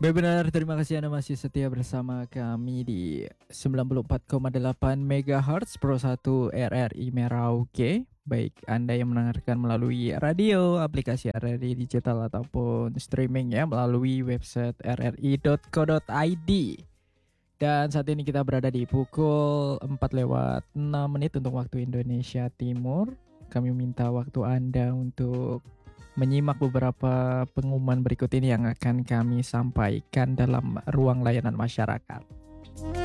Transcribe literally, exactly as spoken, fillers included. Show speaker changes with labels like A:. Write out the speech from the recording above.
A: Benar, terima kasih Anda masih setia bersama kami di sembilan puluh empat koma delapan megahertz Pro satu R R I Merauke. Baik Anda yang mendengarkan melalui radio, aplikasi R R I digital ataupun streaming ya melalui website r r i dot co dot i d. Dan saat ini kita berada di pukul empat lewat enam menit untuk waktu Indonesia Timur. Kami minta waktu Anda untuk menyimak beberapa pengumuman berikut ini yang akan kami sampaikan dalam ruang layanan masyarakat.